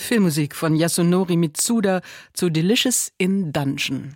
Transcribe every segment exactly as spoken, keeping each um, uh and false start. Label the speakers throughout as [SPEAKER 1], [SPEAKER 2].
[SPEAKER 1] Filmmusik von Yasunori Mitsuda zu Delicious in Dungeon.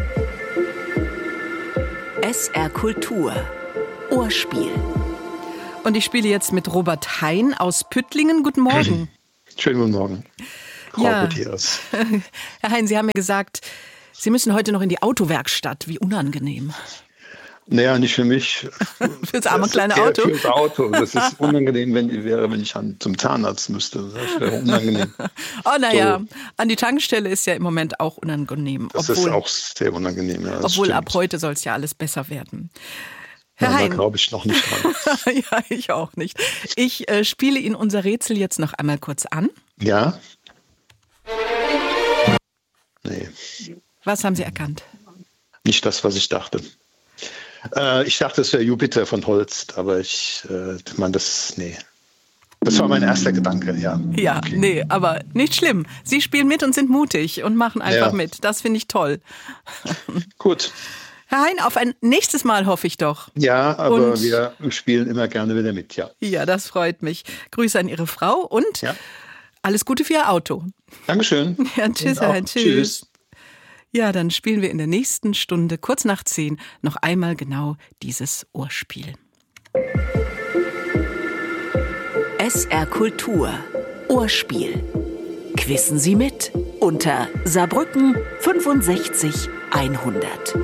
[SPEAKER 2] S R Kultur. Ohrspiel.
[SPEAKER 1] Und ich spiele jetzt mit Robert Hein aus Püttlingen. Guten Morgen.
[SPEAKER 3] Schönen guten Morgen, Frau
[SPEAKER 1] ja.
[SPEAKER 3] Gutierrez.
[SPEAKER 1] Herr Hein, Sie haben mir gesagt, Sie müssen heute noch in die Autowerkstatt. Wie unangenehm.
[SPEAKER 3] Naja, nicht für mich.
[SPEAKER 1] Fürs arme
[SPEAKER 3] das
[SPEAKER 1] kleine
[SPEAKER 3] eher
[SPEAKER 1] Auto?
[SPEAKER 3] Fürs Auto. Das ist unangenehm, wenn, wäre, wenn ich an, zum Zahnarzt müsste. Das wäre unangenehm.
[SPEAKER 1] Oh, naja,
[SPEAKER 3] so.
[SPEAKER 1] An die Tankstelle ist ja im Moment auch unangenehm.
[SPEAKER 3] Das
[SPEAKER 1] obwohl,
[SPEAKER 3] ist auch sehr unangenehm. Ja,
[SPEAKER 1] obwohl
[SPEAKER 3] stimmt.
[SPEAKER 1] ab heute soll es ja alles besser werden. Herr
[SPEAKER 3] ja,
[SPEAKER 1] Hein.
[SPEAKER 3] Da glaube ich noch nicht dran.
[SPEAKER 1] Ja, ich auch nicht. Ich äh, spiele Ihnen unser Rätsel jetzt noch einmal kurz an.
[SPEAKER 3] Ja? Nee.
[SPEAKER 1] Was haben Sie erkannt?
[SPEAKER 3] Nicht das, was ich dachte. Äh, ich dachte, es wäre Jupiter von Holst, aber ich äh, meine, das, nee. Das war mein erster Gedanke, ja.
[SPEAKER 1] Ja,
[SPEAKER 3] okay.
[SPEAKER 1] nee, aber nicht schlimm. Sie spielen mit und sind mutig und machen einfach
[SPEAKER 3] Ja.
[SPEAKER 1] mit. Das finde ich toll.
[SPEAKER 3] Gut.
[SPEAKER 1] Herr Hein, auf ein nächstes Mal hoffe ich doch.
[SPEAKER 3] Ja, aber
[SPEAKER 1] Und-
[SPEAKER 3] wir spielen immer gerne wieder mit, ja.
[SPEAKER 1] Ja, das freut mich. Grüße an Ihre Frau und
[SPEAKER 3] Ja.
[SPEAKER 1] alles Gute für Ihr Auto.
[SPEAKER 3] Dankeschön.
[SPEAKER 1] Ja, tschüss,
[SPEAKER 3] Und
[SPEAKER 1] Herr
[SPEAKER 3] auch
[SPEAKER 1] Hein, tschüss.
[SPEAKER 3] Tschüss.
[SPEAKER 1] Ja, dann spielen wir in der nächsten Stunde, kurz nach zehn, noch einmal genau dieses Ohrspiel.
[SPEAKER 2] S R Kultur. Ohrspiel. Quissen Sie mit unter Saarbrücken fünfundsechzig hundert.